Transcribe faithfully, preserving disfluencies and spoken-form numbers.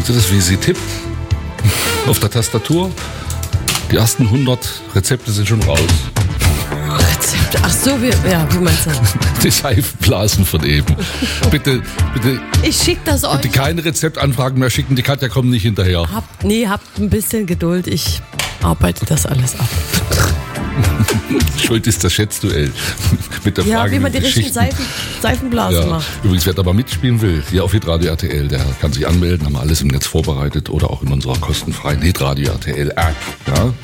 Sehen Sie das, wie sie tippt? Auf der Tastatur. Die ersten hundert Rezepte sind schon raus. Rezepte? Ach so, wie, ja, wie meinst du? Die Seifenblasen von eben. Bitte, bitte. Ich schick das euch. Bitte keine Rezeptanfragen mehr schicken, die Katja kommt nicht hinterher. Habt, nee, habt ein bisschen Geduld, ich arbeite das alles ab. Schuld ist das Schätzduell. Mit der Ja, Frage, wie man die richtigen Seifen, Seifenblasen ja. macht. Übrigens, wer da mal mitspielen will, hier auf Hitradio R T L, der kann sich anmelden, haben wir alles im Netz vorbereitet oder auch in unserer kostenfreien Hitradio R T L App. Ja?